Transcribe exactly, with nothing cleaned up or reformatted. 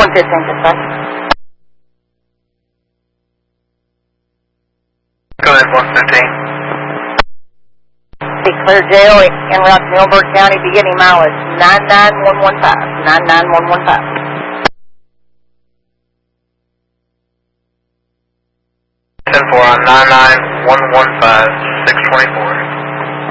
one fifteen, dispatch. Go ahead, one fifteen. Declare jail en route to Middleburg County, beginning mileage nine nine one one five. nine nine one one five. ten four on nine nine one one five, six twenty-four.